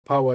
power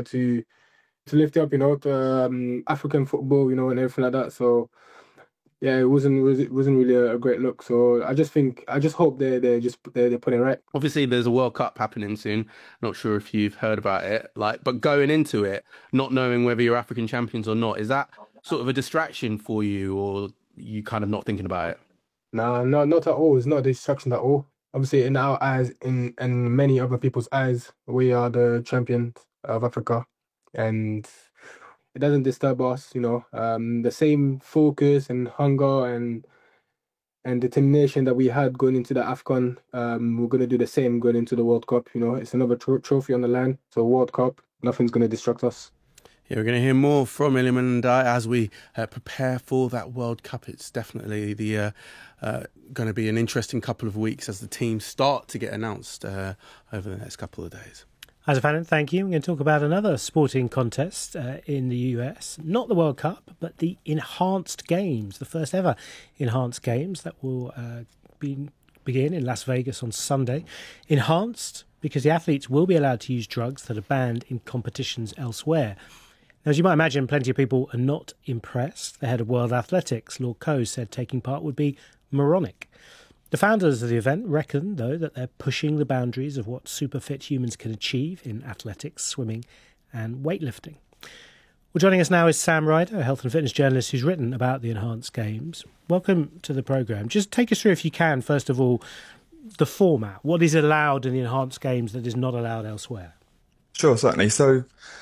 to lift up, the African football, and everything like that. So yeah, it wasn't really a great look. So I just hope they're putting it right. Obviously, there's a World Cup happening soon. Not sure if you've heard about it. But going into it, not knowing whether you're African champions or not, is that sort of a distraction for you, or you kind of not thinking about it? Nah, no, not at all. It's not a distraction at all. Obviously, in our eyes, in and many other people's eyes, we are the champions of Africa, and it doesn't disturb us. The same focus and hunger and determination that we had going into the AFCON, we're gonna do the same going into the World Cup. It's another trophy on the line, so World Cup, nothing's gonna distract us. Yeah, we're going to hear more from Iliman and I as we prepare for that World Cup. It's definitely the going to be an interesting couple of weeks as the teams start to get announced over the next couple of days. As a fan, thank you. We're going to talk about another sporting contest in the US. Not the World Cup, but the Enhanced Games, the first ever Enhanced Games that will begin in Las Vegas on Sunday. Enhanced because the athletes will be allowed to use drugs that are banned in competitions elsewhere. Now, as you might imagine, plenty of people are not impressed. The head of World Athletics, Lord Coe, said taking part would be moronic. The founders of the event reckon, though, that they're pushing the boundaries of what super fit humans can achieve in athletics, swimming and weightlifting. Well, joining us now is Sam Ryder, a health and fitness journalist who's written about the Enhanced Games. Welcome to the programme. Just take us through, if you can, first of all, the format. What is allowed in the Enhanced Games that is not allowed elsewhere? Sure, certainly. So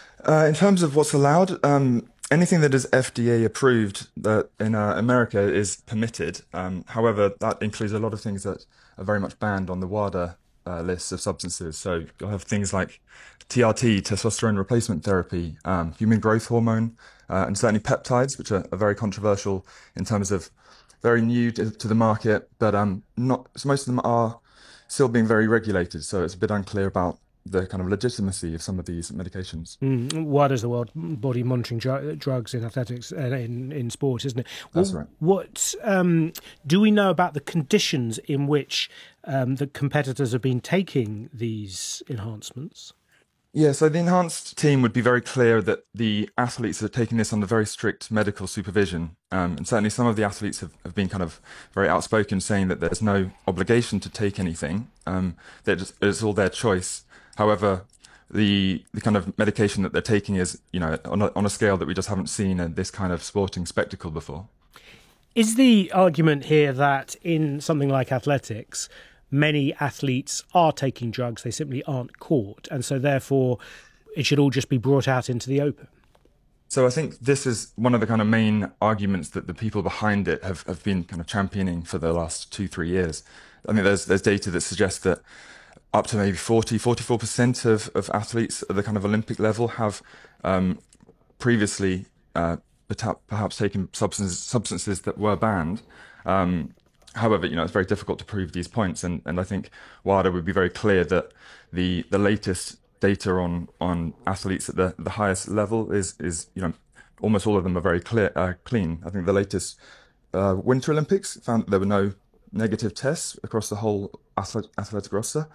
in terms of what's allowed, anything that is FDA approved that in America is permitted. However, that includes a lot of things that are very much banned on the WADA list of substances. So you'll have things like TRT, testosterone replacement therapy, human growth hormone, and certainly peptides, which are very controversial in terms of very new to the market, but not. So most of them are still being very regulated. So it's a bit unclear about the kind of legitimacy of some of these medications. WADA is the World Body Monitoring Drugs in athletics and in sport, isn't it? That's right. What do we know about the conditions in which the competitors have been taking these enhancements? Yeah, so the enhanced team would be very clear that the athletes are taking this under very strict medical supervision. And certainly some of the athletes have been kind of very outspoken, saying that there's no obligation to take anything, that it's all their choice. However, the kind of medication that they're taking is, on a scale that we just haven't seen in this kind of sporting spectacle before. Is the argument here that in something like athletics, many athletes are taking drugs, they simply aren't caught, and so therefore it should all just be brought out into the open? So I think this is one of the kind of main arguments that the people behind it have been kind of championing for the last 2-3 years. I mean, there's data that suggests that up to maybe 44% of athletes at the kind of Olympic level have previously perhaps taken substances that were banned. However, it's very difficult to prove these points, and I think WADA would be very clear that the latest data on athletes at the highest level is almost all of them are very clean. I think the latest Winter Olympics found that there were no negative tests across the whole athletic roster.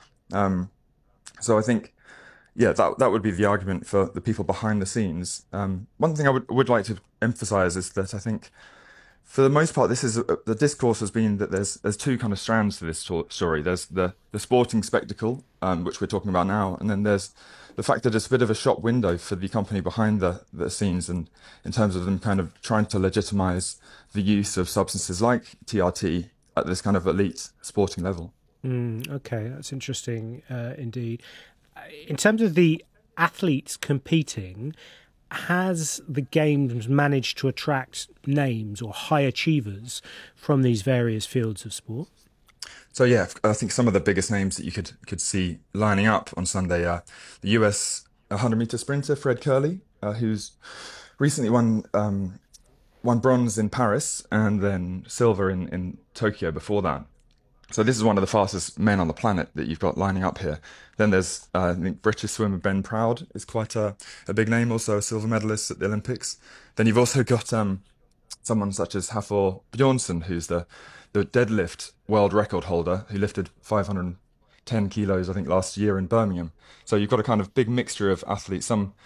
So I think, yeah, that would be the argument for the people behind the scenes. One thing I would like to emphasize is that I think, for the most part, the discourse has been that there's two kind of strands to this story. There's the sporting spectacle, which we're talking about now, and then there's the fact that it's a bit of a shop window for the company behind the scenes, and in terms of them kind of trying to legitimize the use of substances like TRT at this kind of elite sporting level. Okay, that's interesting indeed. In terms of the athletes competing, has the Games managed to attract names or high achievers from these various fields of sport? So yeah, I think some of the biggest names that you could see lining up on Sunday are the US 100-meter sprinter Fred Kerley, who's recently won bronze in Paris and then silver in Tokyo before that. So this is one of the fastest men on the planet that you've got lining up here. Then there's, I think, British swimmer Ben Proud is quite a big name, also a silver medalist at the Olympics. Then you've also got someone such as Hafthor Bjornsson, who's the deadlift world record holder, who lifted 510 kilos, I think, last year in Birmingham. So you've got a kind of big mixture of athletes, some